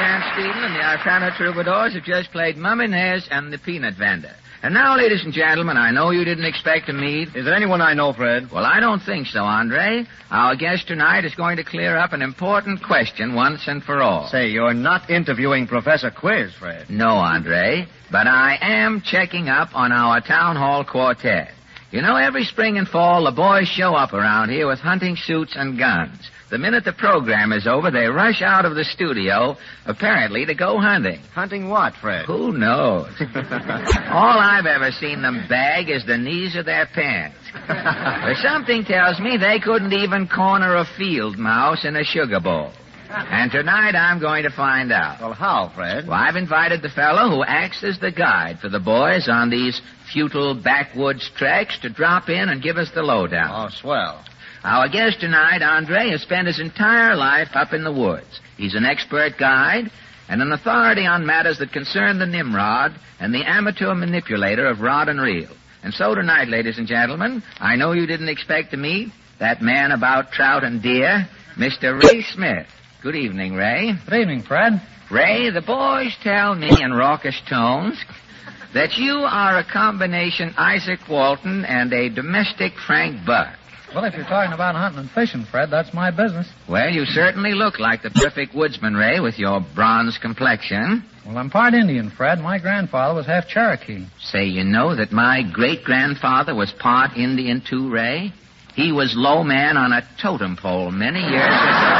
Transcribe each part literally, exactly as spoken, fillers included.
Van Steeden and the Arcana Troubadours have just played Mummy Nez and the Peanut Vendor. And now, ladies and gentlemen, I know you didn't expect to meet... Is there anyone I know, Fred? Well, I don't think so, Andre. Our guest tonight is going to clear up an important question once and for all. Say, you're not interviewing Professor Quiz, Fred. No, Andre, but I am checking up on our town hall quartet. You know, every spring and fall, the boys show up around here with hunting suits and guns. The minute the program is over, they rush out of the studio, apparently to go hunting. Hunting what, Fred? Who knows? All I've ever seen them bag is the knees of their pants. But something tells me they couldn't even corner a field mouse in a sugar bowl. And tonight I'm going to find out. Well, how, Fred? Well, I've invited the fellow who acts as the guide for the boys on these futile backwoods treks to drop in and give us the lowdown. Oh, swell. Our guest tonight, Andre, has spent his entire life up in the woods. He's an expert guide and an authority on matters that concern the Nimrod and the amateur manipulator of rod and reel. And so tonight, ladies and gentlemen, I know you didn't expect to meet that man about trout and deer, Mister Ray Smith. Good evening, Ray. Good evening, Fred. Ray, the boys tell me in raucous tones that you are a combination Isaac Walton and a domestic Frank Buck. Well, if you're talking about hunting and fishing, Fred, that's my business. Well, you certainly look like the perfect woodsman, Ray, with your bronze complexion. Well, I'm part Indian, Fred. My grandfather was half Cherokee. Say, you know that my great-grandfather was part Indian, too, Ray? He was low man on a totem pole many years ago.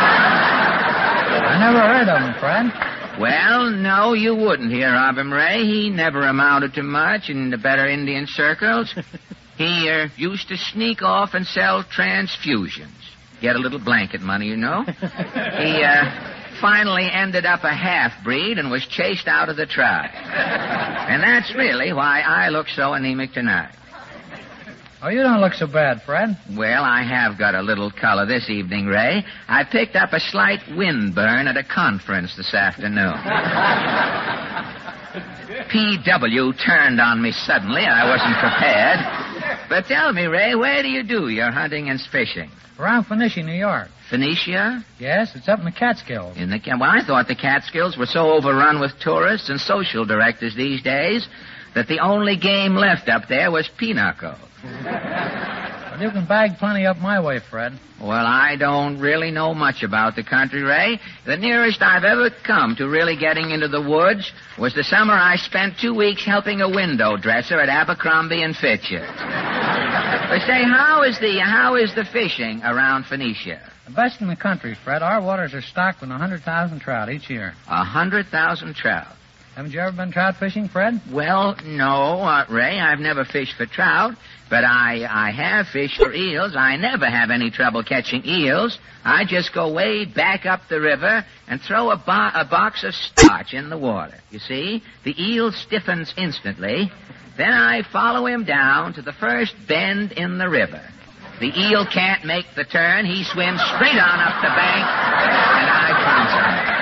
I never heard of him, Fred. Well, no, you wouldn't hear of him, Ray. He never amounted to much in the better Indian circles. He uh, used to sneak off and sell transfusions. Get a little blanket money, you know. He uh, finally ended up a half-breed and was chased out of the tribe. And that's really why I look so anemic tonight. Oh, you don't look so bad, Fred. Well, I have got a little color this evening, Ray. I picked up a slight windburn at a conference this afternoon. P W turned on me suddenly. I wasn't prepared. But tell me, Ray, where do you do your hunting and fishing? Around Phoenicia, New York. Phoenicia? Yes, it's up in the Catskills. In the well, I thought the Catskills were so overrun with tourists and social directors these days that the only game left up there was pinochle. Well, you can bag plenty up my way, Fred. Well, I don't really know much about the country, Ray. The nearest I've ever come to really getting into the woods was the summer I spent two weeks helping a window dresser at Abercrombie and Fitch's. But say, how is the how is the fishing around Phoenicia? The best in the country, Fred. Our waters are stocked with a hundred thousand trout each year. A hundred thousand trout. Haven't you ever been trout fishing, Fred? Well, no, uh, Ray. I've never fished for trout, but I, I have fished for eels. I never have any trouble catching eels. I just go way back up the river and throw a, bo- a box of starch in the water. You see, the eel stiffens instantly. Then I follow him down to the first bend in the river. The eel can't make the turn. He swims straight on up the bank, and I pounce on him.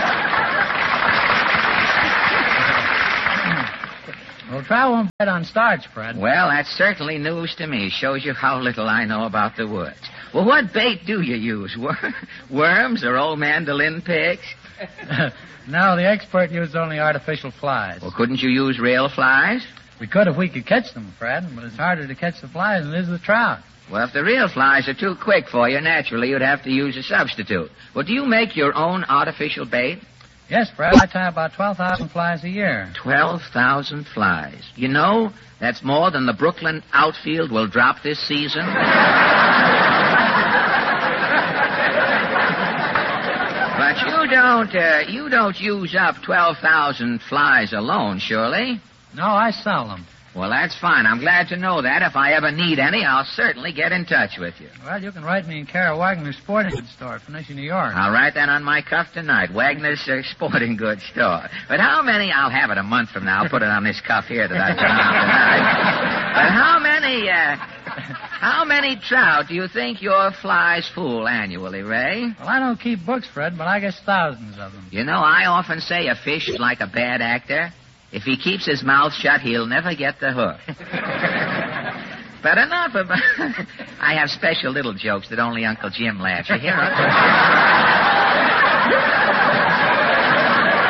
Well, trout won't bet on starch, Fred. Well, that's certainly news to me. Shows you how little I know about the woods. Well, what bait do you use? Wor- worms or old mandolin pigs? No, the expert used only artificial flies. Well, couldn't you use real flies? We could if we could catch them, Fred, but it's harder to catch the flies than it is the trout. Well, if the real flies are too quick for you, naturally you'd have to use a substitute. Well, do you make your own artificial bait? Yes, Fred. I tie about twelve thousand flies a year. twelve thousand flies. You know, that's more than the Brooklyn outfield will drop this season. But you don't, uh, you don't use up twelve thousand flies alone, surely? No, I sell them. Well, that's fine. I'm glad to know that. If I ever need any, I'll certainly get in touch with you. Well, you can write me in care of Wagner's Sporting Goods Store, Phoenicia, New York. I'll write that on my cuff tonight, Wagner's uh, Sporting Goods Store. But how many... I'll have it a month from now. I'll put it on this cuff here that I put on tonight. But how many... Uh, how many trout do you think your flies fool annually, Ray? Well, I don't keep books, Fred, but I guess thousands of them. You know, I often say a fish is like a bad actor. If he keeps his mouth shut, he'll never get the hook. But enough about... I have special little jokes that only Uncle Jim laughs. You hear, Uncle Jim?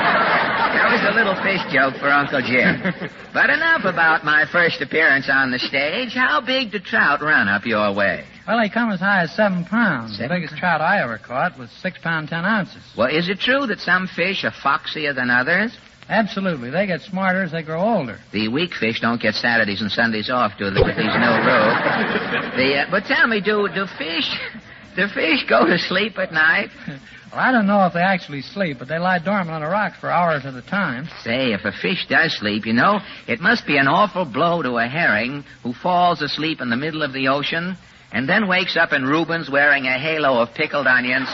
fish joke for Uncle Jim. But enough about my first appearance on the stage. How big do trout run up your way? Well, they come as high as seven pounds. Seven the biggest trout I ever caught was six pound ten ounces. Well, is it true that some fish are foxier than others? Absolutely. They get smarter as they grow older. The weak fish don't get Saturdays and Sundays off, do they, with these new rules? The, uh, but tell me, do do fish do fish go to sleep at night? Well, I don't know if they actually sleep, but they lie dormant on a rock for hours at a time. Say, if a fish does sleep, you know, it must be an awful blow to a herring who falls asleep in the middle of the ocean and then wakes up in Rubens wearing a halo of pickled onions.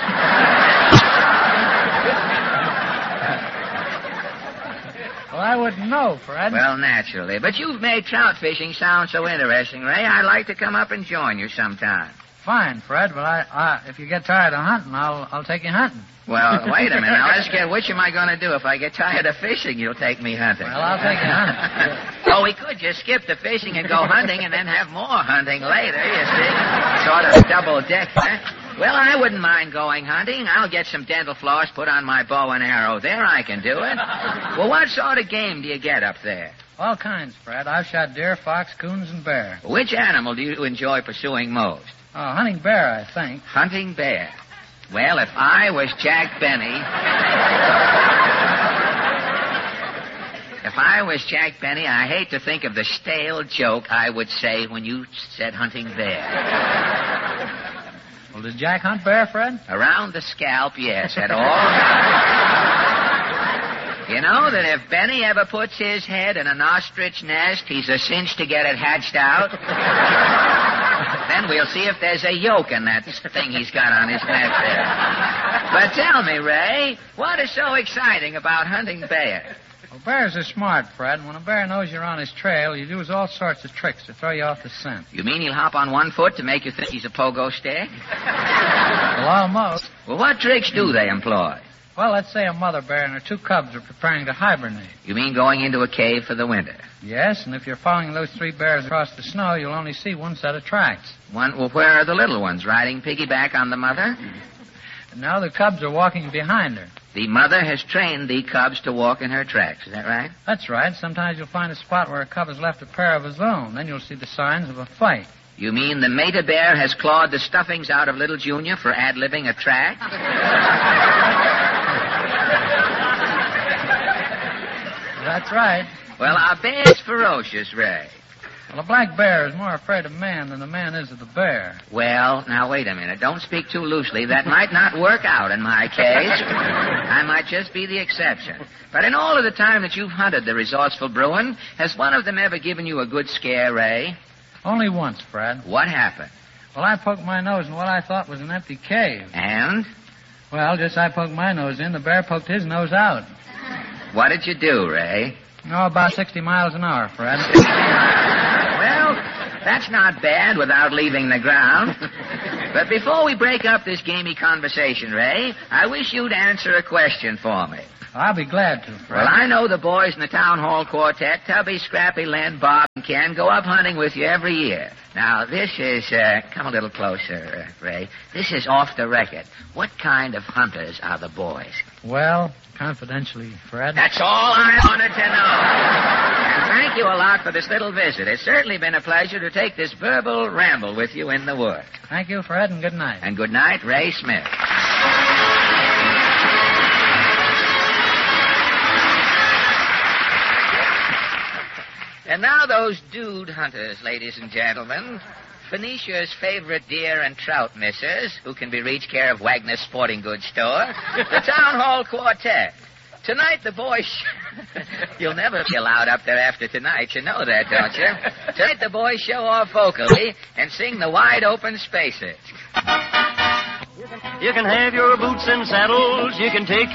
Well, I wouldn't know, Fred. Well, naturally. But you've made trout fishing sound so interesting, Ray. I'd like to come up and join you sometime. Fine, Fred, but I, I, if you get tired of hunting, I'll, I'll take you hunting. Well, wait a minute. Now, let's get, which am I going to do? If I get tired of fishing, you'll take me hunting. Well, I'll take you hunting. Oh, we could just skip the fishing and go hunting and then have more hunting later, you see. Sort of double-decker. Well, I wouldn't mind going hunting. I'll get some dental floss, put on my bow and arrow. There, I can do it. Well, what sort of game do you get up there? All kinds, Fred. I've shot deer, fox, coons, and bear. Which animal do you enjoy pursuing most? Oh, hunting bear, I think. Hunting bear. Well, if I was Jack Benny... if I was Jack Benny, I hate to think of the stale joke I would say when you said hunting bear. Well, did Jack hunt bear, Fred? Around the scalp, yes, at all. You know that if Benny ever puts his head in an ostrich nest, he's a cinch to get it hatched out. Then we'll see if there's a yolk in that thing he's got on his neck there. But tell me, Ray, what is so exciting about hunting bear? Well, bears are smart, Fred. And when a bear knows you're on his trail, he uses all sorts of tricks to throw you off the scent. You mean he'll hop on one foot to make you think he's a pogo stick? Well, almost. Well, what tricks do they employ? Well, let's say a mother bear and her two cubs are preparing to hibernate. You mean going into a cave for the winter? Yes, and if you're following those three bears across the snow, you'll only see one set of tracks. One, well, where are the little ones? Riding piggyback on the mother? And now the cubs are walking behind her. The mother has trained the cubs to walk in her tracks. Is that right? That's right. Sometimes you'll find a spot where a cub has left a pair of his own. Then you'll see the signs of a fight. You mean the mater bear has clawed the stuffings out of little Junior for ad-libbing a track? That's right. Well, our bear's ferocious, Ray. Well, a black bear is more afraid of man than the man is of the bear. Well, now, wait a minute. Don't speak too loosely. That might not work out in my case. I might just be the exception. But in all of the time that you've hunted the resourceful Bruin, has one of them ever given you a good scare, Ray? Only once, Fred. What happened? Well, I poked my nose in what I thought was an empty cave. And? Well, just I poked my nose in, the bear poked his nose out. What did you do, Ray? Oh, about sixty miles an hour, Fred. Well, that's not bad without leaving the ground. But before we break up this gamey conversation, Ray, I wish you'd answer a question for me. I'll be glad to, Fred. Well, I know the boys in the Town Hall Quartet, Tubby, Scrappy, Len, Bob, and Ken, go up hunting with you every year. Now, this is, uh, come a little closer, uh, Ray. This is off the record. What kind of hunters are the boys? Well, confidentially, Fred. That's all I wanted to know. And thank you a lot for this little visit. It's certainly been a pleasure to take this verbal ramble with you in the woods. Thank you, Fred, and good night. And good night, Ray Smith. And now those dude hunters, ladies and gentlemen. Phoenicia's favorite deer and trout missers, who can be reached care of Wagner's Sporting Goods Store. The Town Hall Quartet. Tonight, the boys... You'll never be allowed up there after tonight. You know that, don't you? Tonight, the boys show off vocally and sing the Wide Open Spaces. You can have your boots and saddles. You can take